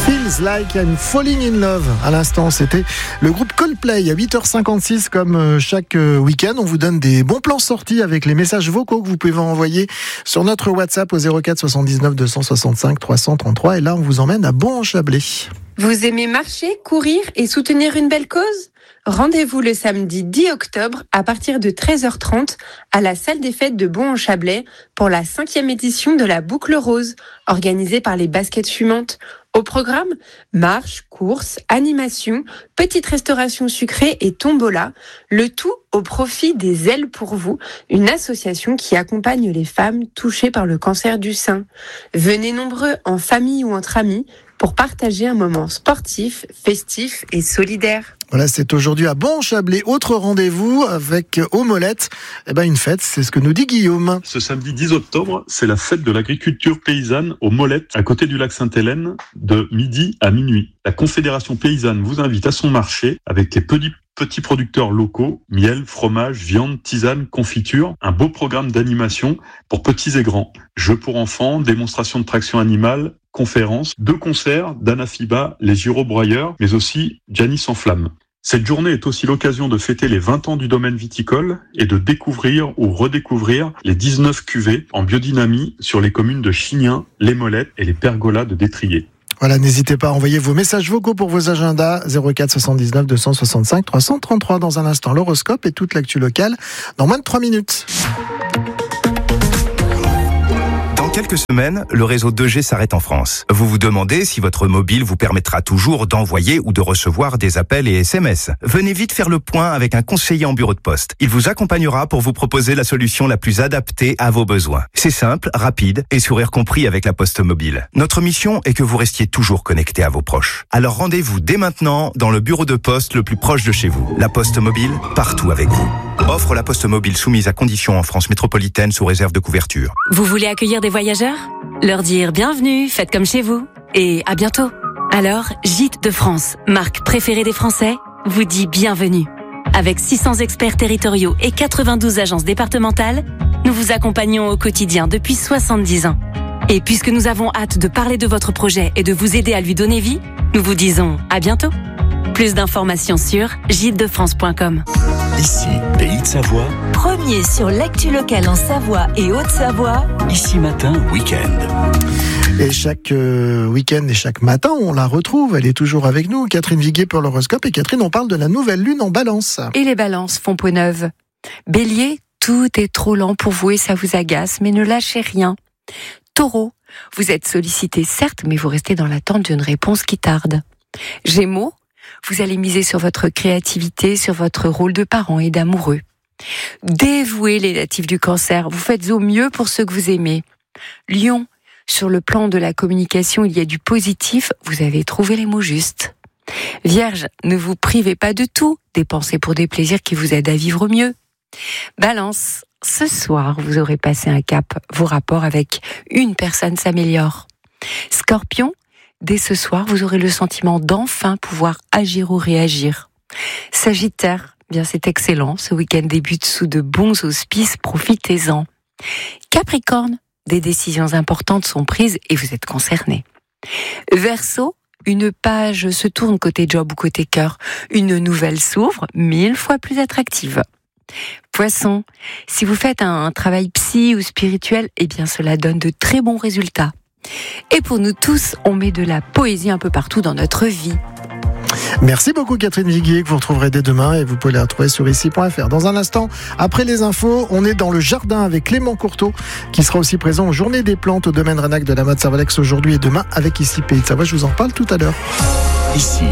Feels Like I'm Falling in Love. À l'instant, c'était le groupe Coldplay. À 8h56, comme chaque week-end, on vous donne des bons plans sortis avec les messages vocaux que vous pouvez envoyer sur notre WhatsApp au 04 79 265 333. Et là, on vous emmène à Bon-en-Chablais. Vous aimez marcher, courir et soutenir une belle cause ? Rendez-vous le samedi 10 octobre à partir de 13h30 à la salle des fêtes de Bon-en-Chablais pour la 5e édition de la Boucle Rose, organisée par les Baskets Fumantes. Au programme, marche, course, animation, petite restauration sucrée et tombola, le tout au profit des Ailes pour vous, une association qui accompagne les femmes touchées par le cancer du sein. Venez nombreux en famille ou entre amis pour partager un moment sportif, festif et solidaire. Voilà, c'est aujourd'hui à Bon-en-Chablais. Autre rendez-vous avec aux Molettes. Une fête, c'est ce que nous dit Guillaume. Ce samedi 10 octobre, c'est la fête de l'agriculture paysanne aux Molettes, à côté du lac Sainte-Hélène, de midi à minuit. La Confédération paysanne vous invite à son marché avec les petits producteurs locaux, miel, fromage, viande, tisane, confiture, un beau programme d'animation pour petits et grands. Jeux pour enfants, démonstration de traction animale, conférences, 2 concerts d'Anna Fiba, les Girobroyeurs, mais aussi Gianni en flamme. Cette journée est aussi l'occasion de fêter les 20 ans du domaine viticole et de découvrir ou redécouvrir les 19 cuvées en biodynamie sur les communes de Chignin, les Molettes et les Pergolas de Détrier. Voilà, n'hésitez pas à envoyer vos messages vocaux pour vos agendas 04 79 265 333. Dans un instant, l'horoscope et toute l'actu locale dans moins de 3 minutes. Dans quelques semaines, le réseau 2G s'arrête en France. Vous vous demandez si votre mobile vous permettra toujours d'envoyer ou de recevoir des appels et SMS. Venez vite faire le point avec un conseiller en bureau de poste. Il vous accompagnera pour vous proposer la solution la plus adaptée à vos besoins. C'est simple, rapide et sourire compris avec la Poste Mobile. Notre mission est que vous restiez toujours connecté à vos proches. Alors rendez-vous dès maintenant dans le bureau de poste le plus proche de chez vous. La Poste Mobile, partout avec vous. Offre La Poste Mobile soumise à conditions en France métropolitaine sous réserve de couverture. Vous voulez accueillir des voyageurs ? Leur dire bienvenue, faites comme chez vous et à bientôt. Alors, Gîtes de France, marque préférée des Français, vous dit bienvenue. Avec 600 experts territoriaux et 92 agences départementales, nous vous accompagnons au quotidien depuis 70 ans. Et puisque nous avons hâte de parler de votre projet et de vous aider à lui donner vie, nous vous disons à bientôt. Plus d'informations sur gîtesdefrance.com. Ici, Pays de Savoie. Premier sur l'actu locale en Savoie et Haute-Savoie. Ici Matin, week-end. Et chaque week-end et chaque matin, on la retrouve. Elle est toujours avec nous, Catherine Viguier pour l'horoscope. Et Catherine, on parle de la nouvelle lune en Balance. Et les balances font peau neuve. Bélier, tout est trop lent pour vous et ça vous agace, mais ne lâchez rien. Taureau, vous êtes sollicité certes, mais vous restez dans l'attente d'une réponse qui tarde. Gémeaux, vous allez miser sur votre créativité, sur votre rôle de parent et d'amoureux. Dévouez les natifs du Cancer, vous faites au mieux pour ceux que vous aimez. Lion, sur le plan de la communication, il y a du positif, vous avez trouvé les mots justes. Vierge, ne vous privez pas de tout, dépensez pour des plaisirs qui vous aident à vivre mieux. Balance, ce soir, vous aurez passé un cap, vos rapports avec une personne s'améliorent. Scorpion, dès ce soir, vous aurez le sentiment d'enfin pouvoir agir ou réagir. Sagittaire, bien c'est excellent, ce week-end débute sous de bons auspices, profitez-en. Capricorne, des décisions importantes sont prises et vous êtes concerné. Verseau, une page se tourne côté job ou côté cœur, une nouvelle s'ouvre, 1000 fois plus attractive. Poisson, si vous faites un travail psy ou spirituel, eh bien cela donne de très bons résultats. Et pour nous tous, on met de la poésie un peu partout dans notre vie. Merci beaucoup Catherine Viguier, que vous retrouverez dès demain et vous pouvez la retrouver sur ici.fr. Dans un instant, après les infos, on est dans le jardin avec Clément Courteau qui sera aussi présent aux Journées des Plantes au domaine Renac de la Motte-Servolex aujourd'hui et demain avec Ici Pays de Savoie. Je vous en parle tout à l'heure. Ici,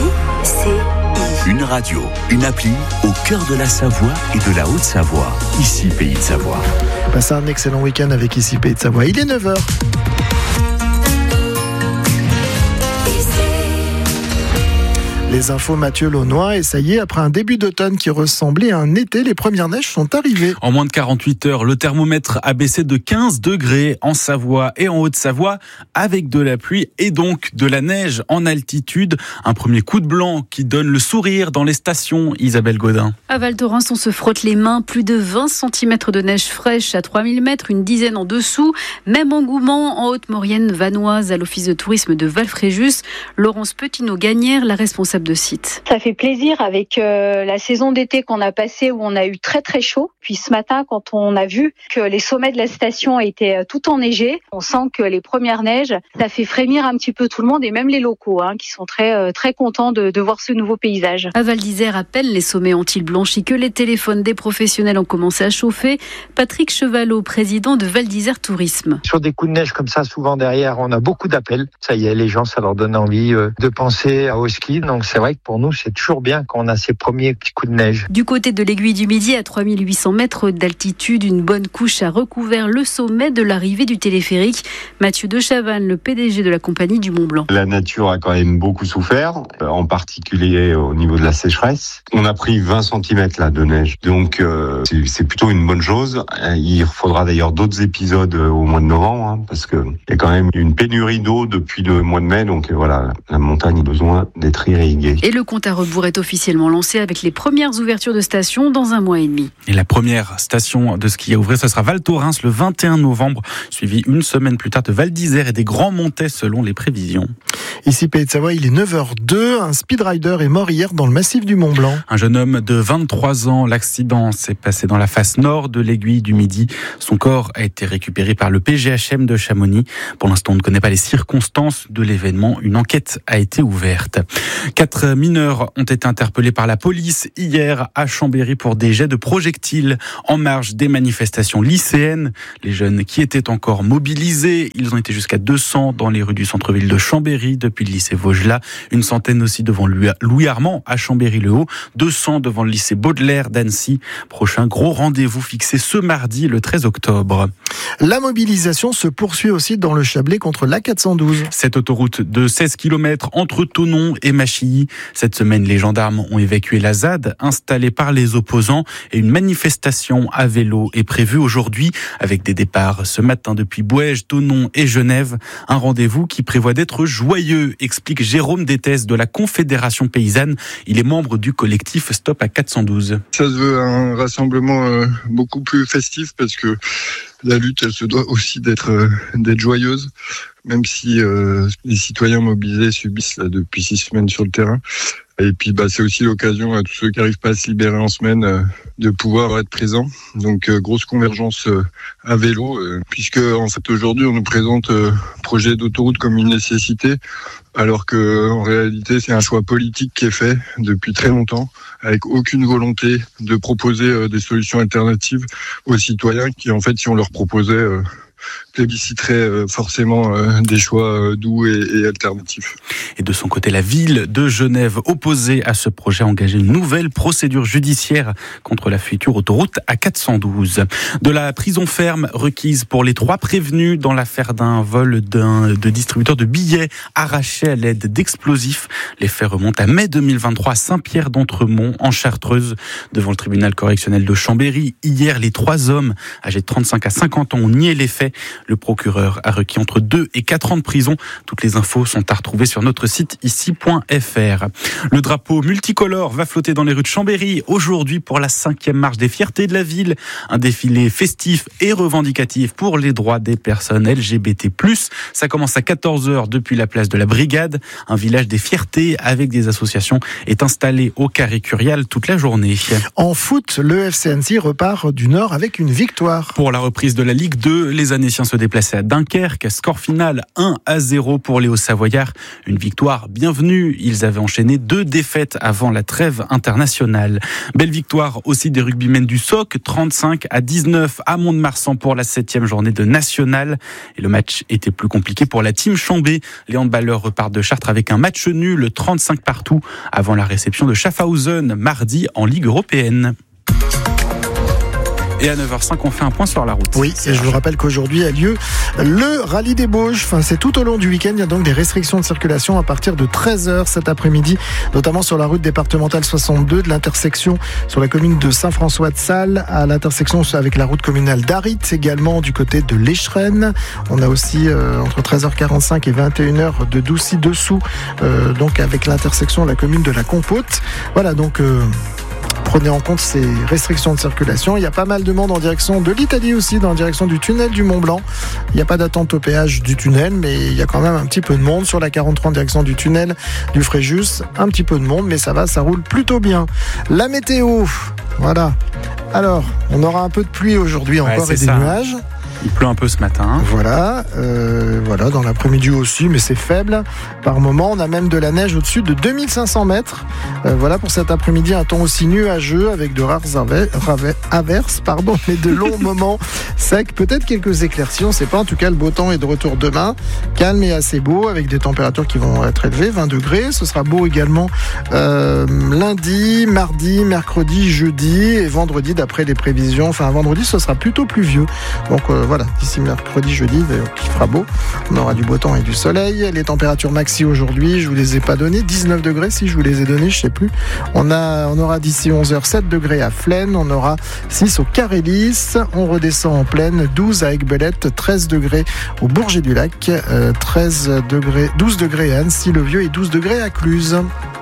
une radio, une appli au cœur de la Savoie et de la Haute-Savoie. Ici Pays de Savoie. Passez un excellent week-end avec Ici Pays de Savoie. Il est 9h. Les Les infos Mathieu Launois, et ça y est, après un début d'automne qui ressemblait à un été, les premières neiges sont arrivées. En moins de 48 heures, le thermomètre a baissé de 15 degrés en Savoie et en Haute-Savoie, avec de la pluie et donc de la neige en altitude. Un premier coup de blanc qui donne le sourire dans les stations. Isabelle Godin. À Val Thorens, on se frotte les mains. Plus de 20 cm de neige fraîche à 3000 mètres, une dizaine en dessous. Même engouement en Haute-Maurienne vanoise à l'office de tourisme de Val-Fréjus. Laurence Petineau-Gagnère, la responsable de site. Ça fait plaisir avec la saison d'été qu'on a passée où on a eu très très chaud. Puis ce matin, quand on a vu que les sommets de la station étaient tout enneigés, on sent que les premières neiges, ça fait frémir un petit peu tout le monde et même les locaux qui sont très très contents de voir ce nouveau paysage. À Val d'Isère, à peine les sommets ont-ils blanchi que les téléphones des professionnels ont commencé à chauffer. Patrick Chevalot, président de Val d'Isère Tourisme. Sur des coups de neige comme ça, souvent derrière, on a beaucoup d'appels. Ça y est, les gens, ça leur donne envie de penser au ski. Donc c'est vrai que pour nous, c'est toujours bien quand on a ces premiers petits coups de neige. Du côté de l'Aiguille du Midi, à 3800 mètres d'altitude, une bonne couche a recouvert le sommet de l'arrivée du téléphérique. Mathieu de Chavannes, le PDG de la compagnie du Mont-Blanc. La nature a quand même beaucoup souffert, en particulier au niveau de la sécheresse. On a pris 20 cm là de neige, donc c'est plutôt une bonne chose. Il faudra d'ailleurs d'autres épisodes au mois de novembre, parce que il y a quand même une pénurie d'eau depuis le mois de mai, donc voilà, la montagne a besoin d'être irriguée. Et le compte à rebours est officiellement lancé avec les premières ouvertures de stations dans un mois et demi. Et la première station de ski à ouvrir, ce sera Val Thorens le 21 novembre, suivi une semaine plus tard de Val d'Isère et des Grands Montets selon les prévisions. Ici, Pays de Savoie, il est 9h02. Un speedrider est mort hier dans le massif du Mont-Blanc. Un jeune homme de 23 ans, l'accident s'est passé dans la face nord de l'Aiguille du Midi. Son corps a été récupéré par le PGHM de Chamonix. Pour l'instant, on ne connaît pas les circonstances de l'événement. Une enquête a été ouverte. 4 mineurs ont été interpellés par la police hier à Chambéry pour des jets de projectiles en marge des manifestations lycéennes. Les jeunes qui étaient encore mobilisés, ils ont été jusqu'à 200 dans les rues du centre-ville de Chambéry depuis le lycée Vaugelas, une centaine aussi devant Louis-Armand à Chambéry-le-Haut, 200 devant le lycée Baudelaire d'Annecy. Prochain gros rendez-vous fixé ce mardi, le 13 octobre. La mobilisation se poursuit aussi dans le Chablais contre l'A412. Cette autoroute de 16 km entre Thonon et Machilly. Cette semaine, les gendarmes ont évacué la ZAD installée par les opposants et une manifestation à vélo est prévue aujourd'hui avec des départs ce matin depuis Bouèges, Thonon et Genève. Un rendez-vous qui prévoit d'être joyeux, explique Jérôme Détès de la Confédération Paysanne. Il est membre du collectif Stop à 412. Ça se veut un rassemblement beaucoup plus festif parce que la lutte, elle se doit aussi d'être joyeuse, même si les citoyens mobilisés subissent là, depuis 6 semaines sur le terrain. Et puis c'est aussi l'occasion à tous ceux qui n'arrivent pas à se libérer en semaine de pouvoir être présents. Donc grosse convergence à vélo, puisque en fait aujourd'hui on nous présente projet d'autoroute comme une nécessité, alors que en réalité c'est un choix politique qui est fait depuis très longtemps, avec aucune volonté de proposer des solutions alternatives aux citoyens qui en fait si on leur proposait plébisciterait forcément des choix doux et alternatifs. Et de son côté, la ville de Genève, opposée à ce projet, a engagé une nouvelle procédure judiciaire contre la future autoroute A412. De la prison ferme requise pour les 3 prévenus dans l'affaire d'un vol de distributeur de billets arrachés à l'aide d'explosifs. Les faits remontent à mai 2023 à Saint-Pierre d'Entremont, en Chartreuse. Devant le tribunal correctionnel de Chambéry, hier, les 3 hommes âgés de 35 à 50 ans ont nié les faits. Le procureur a requis entre 2 et 4 ans de prison. Toutes les infos sont à retrouver sur notre site ici.fr. Le drapeau multicolore va flotter dans les rues de Chambéry aujourd'hui pour la 5e marche des fiertés de la ville. Un défilé festif et revendicatif pour les droits des personnes LGBT+. Ça commence à 14h depuis la place de la Brigade. Un village des fiertés avec des associations est installé au Carré Curial toute la journée. En foot, le FC Annecy repart du Nord avec une victoire. Pour la reprise de la Ligue 2, les Annéciens se déplaçaient à Dunkerque. Score final 1-0 pour les Hauts-Savoyards. Une victoire bienvenue. Ils avaient enchaîné 2 défaites avant la trêve internationale. Belle victoire aussi des rugbymen du SOC. 35-19 à Mont-de-Marsan pour la 7e journée de nationale. Et le match était plus compliqué pour la team Chambé. Les handballeurs repartent de Chartres avec un match nul, 35 partout, avant la réception de Schaffhausen mardi en Ligue européenne. Et à 9h05, on fait un point sur la route. Oui, et je vous rappelle qu'aujourd'hui a lieu le rallye des Bauges. Enfin, c'est tout au long du week-end. Il y a donc des restrictions de circulation à partir de 13h cet après-midi, notamment sur la route départementale 62 de l'intersection sur la commune de Saint-François-de-Sales à l'intersection avec la route communale d'Arit, également du côté de l'Écheren. On a aussi entre 13h45 et 21h de Doucy-Dessous, donc avec l'intersection de la commune de la Compote. Voilà, donc prenez en compte ces restrictions de circulation. Il y a pas mal de monde en direction de l'Italie aussi, dans la direction du tunnel du Mont-Blanc. Il n'y a pas d'attente au péage du tunnel, mais il y a quand même un petit peu de monde sur la 43 en direction du tunnel du Fréjus. Un petit peu de monde, mais ça va, ça roule plutôt bien. La météo, voilà. Alors, on aura un peu de pluie aujourd'hui encore et des nuages. Il pleut un peu ce matin. Voilà, dans l'après-midi aussi, mais c'est faible. Par moment, on a même de la neige au-dessus de 2500 mètres. Voilà pour cet après-midi, un temps aussi nuageux avec de rares averses, mais de longs moments secs. Peut-être quelques éclaircies, on ne sait pas. En tout cas, le beau temps est de retour demain. Calme et assez beau, avec des températures qui vont être élevées, 20 degrés. Ce sera beau également lundi, mardi, mercredi, jeudi et vendredi, d'après les prévisions. Enfin, vendredi, ce sera plutôt pluvieux. Donc, voilà, d'ici mercredi, jeudi, il fera beau. On aura du beau temps et du soleil. Les températures maxi aujourd'hui, je vous les ai pas données. 19 degrés si je vous les ai donnés, je sais plus. On aura d'ici 11h 7 degrés à Flaine. On aura 6 au Carélis. On redescend en plaine. 12 à Aiguebelette. 13 degrés au Bourget-du-Lac. 12 degrés à Annecy-le-Vieux et 12 degrés à Cluse.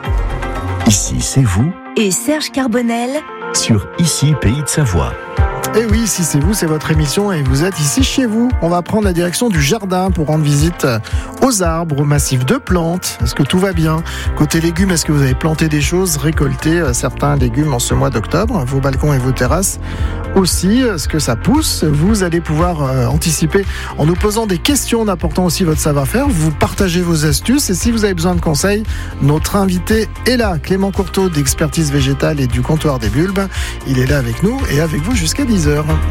Ici, c'est vous. Et Serge Carbonel. Sur Ici, Pays de Savoie. Et oui, si c'est vous, c'est votre émission et vous êtes ici chez vous. On va prendre la direction du jardin pour rendre visite aux arbres, aux massifs de plantes. Est-ce que tout va bien? Côté légumes, est-ce que vous avez planté des choses, récolté certains légumes en ce mois d'octobre? Vos balcons et vos terrasses aussi, est-ce que ça pousse? Vous allez pouvoir anticiper en nous posant des questions en apportant aussi votre savoir-faire. Vous partagez vos astuces et si vous avez besoin de conseils, notre invité est là. Clément Courteau d'Expertise Végétale et du Comptoir des Bulbes. Il est là avec nous et avec vous jusqu'à 10h.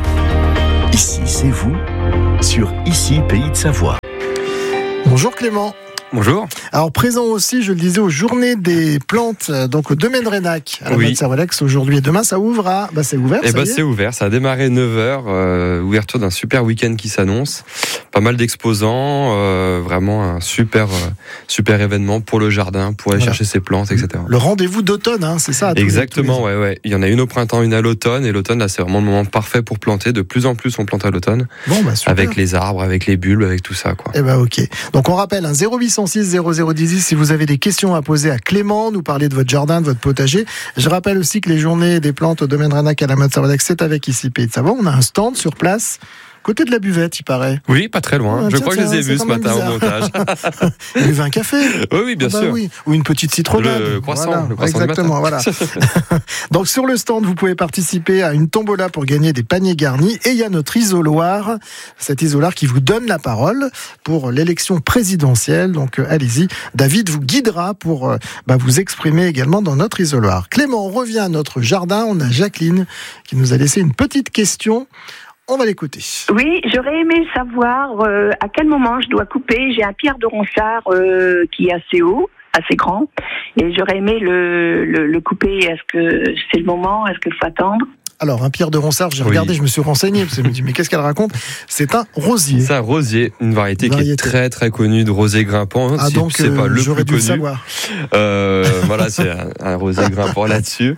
Ici, c'est vous, sur Ici, Pays de Savoie. Bonjour Clément. Bonjour. Alors présent aussi, je le disais, aux Journées des Plantes, donc au domaine Rénac, à la Mode Servolex aujourd'hui et demain, ça ouvre à... c'est ouvert, c'est ouvert, ça a démarré 9h, ouverture d'un super week-end qui s'annonce, pas mal d'exposants, vraiment un super événement pour le jardin, pour aller chercher ses plantes, etc. Le rendez-vous d'automne, c'est ça? Exactement, ouais. Il y en a une au printemps, une à l'automne, et l'automne, là, c'est vraiment le moment parfait pour planter. De plus en plus, on plante à l'automne. Avec les arbres, avec les bulbes, avec tout ça, quoi. Ok. Donc on rappelle, 0806 0010 si vous avez des questions à poser à Clément, nous parler de votre jardin, de votre potager. Je rappelle aussi que les Journées des Plantes au domaine Rénac à la Mode Servolex, c'est avec Ici Pays de Savoie. On a un stand sur place. Côté de la buvette, il paraît. Oui, pas très loin. Je crois que je les ai vus ce matin au montage. Il y avait un café. Oui, bien sûr. Oui. Ou une petite citronnade. Le croissant. Le croissant exactement, voilà. Donc sur le stand, vous pouvez participer à une tombola pour gagner des paniers garnis. Et il y a notre isoloir, cet isoloir qui vous donne la parole pour l'élection présidentielle. Donc allez-y, David vous guidera pour vous exprimer également dans notre isoloir. Clément, on revient à notre jardin. On a Jacqueline qui nous a laissé une petite question. On va l'écouter. Oui, j'aurais aimé savoir à quel moment je dois couper. J'ai un pierre de ronsard qui est assez haut, assez grand, et j'aurais aimé le couper. Est-ce que c'est le moment? Est-ce qu'il faut attendre? Alors, un pierre de ronsard, j'ai regardé, je me suis renseigné, parce que je me dis, mais qu'est-ce qu'elle raconte? C'est un rosier. C'est un rosier, une variété qui est très très connue de rosier grimpant. Donc c'est pas le j'aurais plus dû connu. le savoir. Voilà, c'est un rosier grimpant là-dessus.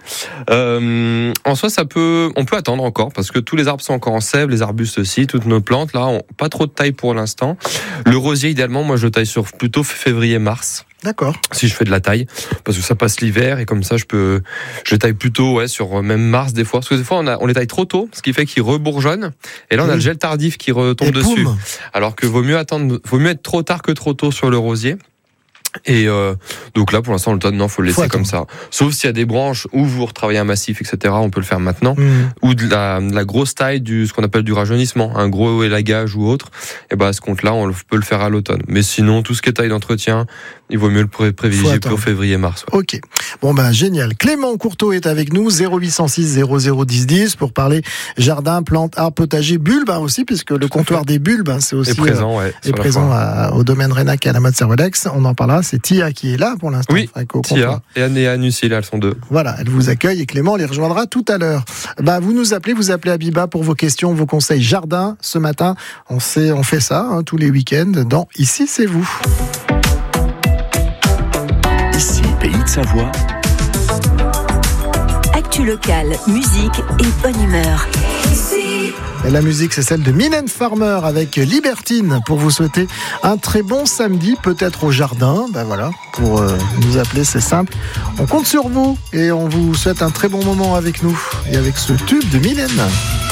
En soi, on peut attendre encore, parce que tous les arbres sont encore en sève, les arbustes aussi, toutes nos plantes, là, ont pas trop de taille pour l'instant. Le rosier, idéalement, moi, je le taille sur plutôt février-mars. D'accord. Si je fais de la taille, parce que ça passe l'hiver et comme ça je taille plutôt sur même mars des fois, parce que des fois on les taille trop tôt, ce qui fait qu'ils rebourgeonnent et là on a le gel tardif qui retombe dessus. Alors que vaut mieux être trop tard que trop tôt sur le rosier. Et donc là pour l'instant l'automne faut le laisser comme ça, sauf s'il y a des branches où vous retravaillez un massif, etc. On peut le faire maintenant, ou de la grosse taille, ce qu'on appelle du rajeunissement, un gros élagage ou autre, et à ce compte là on peut le faire à l'automne. Mais sinon tout ce qui est taille d'entretien, il vaut mieux le privilégier pour février-mars. Ok, génial. Clément Courteau est avec nous, 0806 001010 pour parler jardin, plantes, arbres, potagers, bulbes aussi, puisque le comptoir des bulbes c'est aussi est présent, au domaine Rénac à la Mode Servolex. On en parlera ça. C'est Tia qui est là pour l'instant. Oui, Tia et Anne aussi, là, elles sont 2. Voilà, elle vous accueille et Clément les rejoindra tout à l'heure. Vous nous appelez Abiba pour vos questions, vos conseils jardin. Ce matin, on fait ça tous les week-ends dans Ici c'est vous. Ici, Pays de Savoie. Actu locale, musique et bonne humeur. Et la musique, c'est celle de Mylène Farmer avec Libertine pour vous souhaiter un très bon samedi, peut-être au jardin. Voilà, pour nous appeler, c'est simple. On compte sur vous et on vous souhaite un très bon moment avec nous et avec ce tube de Mylène.